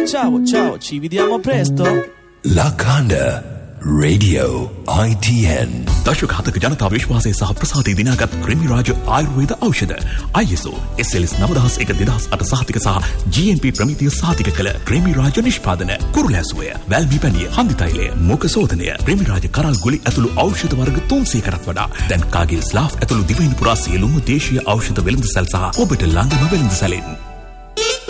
ciao, ci vediamo presto. Lakanda Radio ITN දශකහතක ජනතා විශ්වාසය සහ ප්‍රසාදය දිනාගත් ක්‍රිමිරාජ ආයුර්වේද ඖෂධ ISO SLS 9001 සහතික සහ GMP ප්‍රමිතිය සහතික කළ ක්‍රිමිරාජ නිෂ්පාදන කුරුලැසුවය වැල්මි පැණිය හන්දි තෛලය මුඛ සෝදනය ක්‍රිමිරාජ කරල් ගුලි ඇතුළු ඖෂධ වර්ග 300කටත් වඩා දැන් කාගිල් ස්ලාෆ් ඇතුළු දිවයින පුරා සියලුම දේශීය ඖෂධ වෙළඳසැල් සහ ඔබට ළඟම වෙළඳසැලෙන්